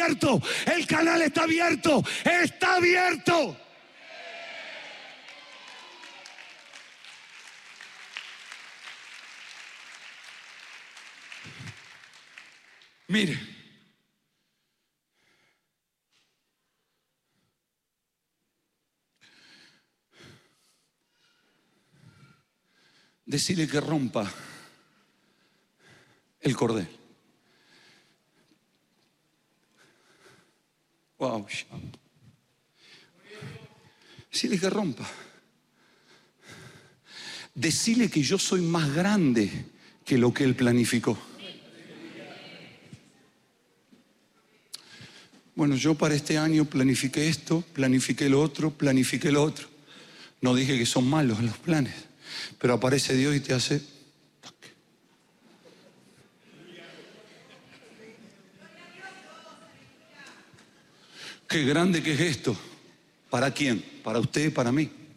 abierto, el canal está abierto, está abierto. Mire, decirle que rompa el cordel. Wow. Decirle que rompa. Decirle que yo soy más grande que lo que él planificó. Bueno, yo para este año planifiqué esto, planifiqué lo otro, planifiqué lo otro. No dije que son malos los planes, pero aparece Dios y te hace... Qué grande que es esto. ¿Para quién? Para usted y para mí.